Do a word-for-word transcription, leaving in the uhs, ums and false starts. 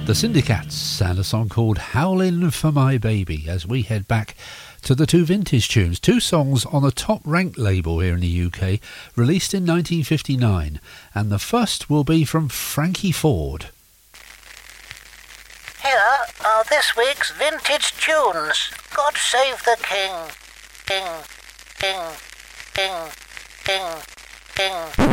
The Syndicats and a song called Howlin' for My Baby as we head back to the two vintage tunes, two songs on a top-ranked label here in the U K, released in nineteen fifty-nine, and the first will be from Frankie Ford. Here are this week's vintage tunes. God Save the King. King, King, King, King, King.